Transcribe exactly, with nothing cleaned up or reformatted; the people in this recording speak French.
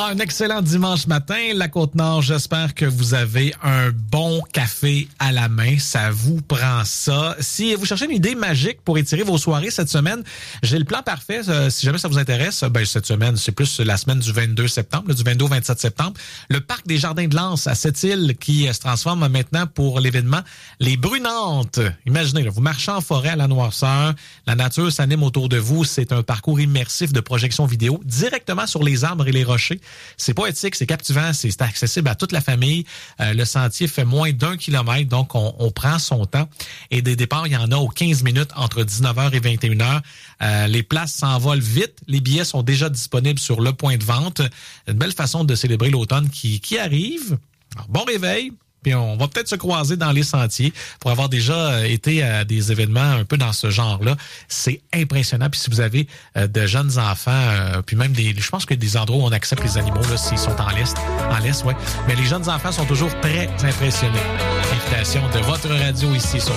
un excellent dimanche matin. La Côte-Nord, j'espère que vous avez un bon café à la main. Ça vous prend ça. Si vous cherchez une idée magique pour étirer vos soirées cette semaine, j'ai le plan parfait. Euh, si jamais ça vous intéresse, ben cette semaine, c'est plus la semaine du vingt-deux septembre, du vingt-deux au vingt-sept septembre. Le parc des Jardins de l'Anse à Sept-Îles qui se transforme maintenant pour l'événement Les Brunantes. Imaginez, là, vous marchez en forêt à la noirceur, la nature s'anime autour de vous. C'est un parcours immersif de projection vidéo directement sur les arbres et les rochers. C'est poétique, c'est captivant, c'est accessible à toute la famille. Euh, le sentier fait moins d'un kilomètre, donc on, on prend son temps. Et des départs, il y en a aux quinze minutes entre dix-neuf heures et vingt et une heures. Euh, les places s'envolent vite. Les billets sont déjà disponibles sur le point de vente. Une belle façon de célébrer l'automne qui, qui arrive. Alors, bon réveil. Puis on va peut-être se croiser dans les sentiers pour avoir déjà été à des événements un peu dans ce genre-là. C'est impressionnant. Puis si vous avez euh, de jeunes enfants, euh, puis même des, je pense que des endroits où on accepte les animaux, là, s'ils sont en l'est, en l'est, ouais. Mais les jeunes enfants sont toujours très impressionnés. Invitation de votre radio ici sur